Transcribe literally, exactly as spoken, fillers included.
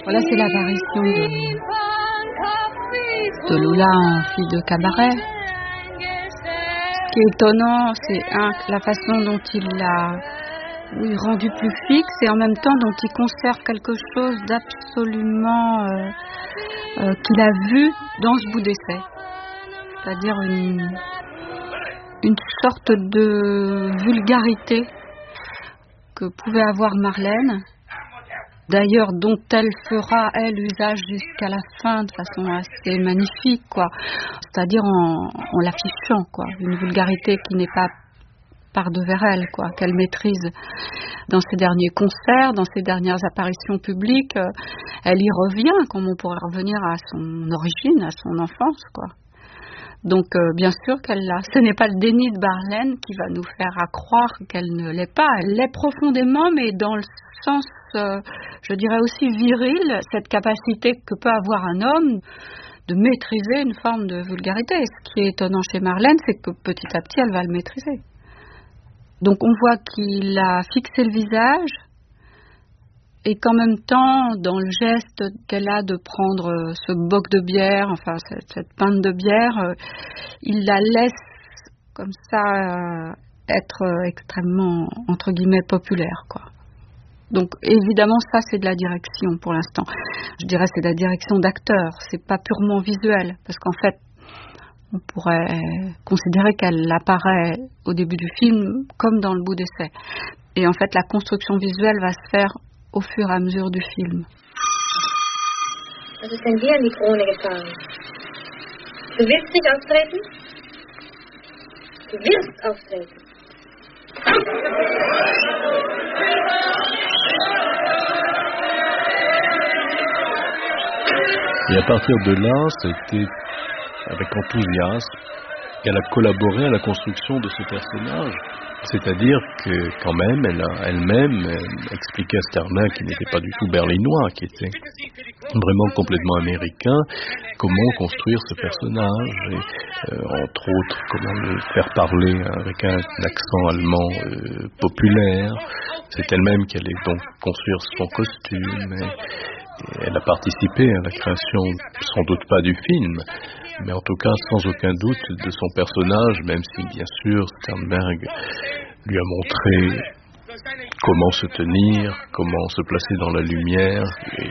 Voilà, c'est l'apparition de, de Lola en fille de cabaret. Ce qui est étonnant, c'est un, la façon dont il l'a oui, rendu plus fixe et en même temps dont il conserve quelque chose d'absolument euh, euh, qu'il a vu dans ce bout d'essai. C'est-à-dire une, une sorte de vulgarité que pouvait avoir Marlène, d'ailleurs dont elle fera, elle, usage jusqu'à la fin de façon assez magnifique, quoi. C'est-à-dire en, en l'affichant, quoi. Une vulgarité qui n'est pas par devers elle, quoi, qu'elle maîtrise dans ses derniers concerts, dans ses dernières apparitions publiques. Euh, elle y revient, comme on pourrait revenir à son origine, à son enfance, quoi. Donc, euh, bien sûr qu'elle l'a. Ce n'est pas le déni de Marlène qui va nous faire à croire qu'elle ne l'est pas. Elle l'est profondément, mais dans le sens, euh, je dirais aussi viril, cette capacité que peut avoir un homme de maîtriser une forme de vulgarité. Ce qui est étonnant chez Marlène, c'est que petit à petit, elle va le maîtriser. Donc, on voit qu'il a fixé le visage, et qu'en même temps, dans le geste qu'elle a de prendre ce boc de bière, enfin cette, cette pinte de bière, euh, il la laisse comme ça euh, être euh, extrêmement, entre guillemets, populaire, quoi. Donc évidemment, ça c'est de la direction pour l'instant. Je dirais c'est de la direction d'acteur, c'est pas purement visuel, parce qu'en fait, on pourrait considérer qu'elle apparaît au début du film comme dans le bout d'essai. Et en fait, la construction visuelle va se faire au fur et à mesure du film. Was ist denn dir in die Krone gefahren? Du willst nicht auftreten? Du wirst auftreten. Et à partir de là, c'était avec enthousiasme qu'elle a collaboré à la construction de ce personnage. C'est-à-dire que quand même, elle a elle-même elle expliqué à Sternberg qu'il n'était pas du tout berlinois, qui était vraiment complètement américain, comment construire ce personnage, et, euh, entre autres comment le faire parler avec un, un accent allemand euh, populaire. C'est elle-même qui allait donc construire son costume. Et, et elle a participé à la création, sans doute pas du film, mais en tout cas sans aucun doute de son personnage, même si bien sûr Sternberg lui a montré comment se tenir, comment se placer dans la lumière. Et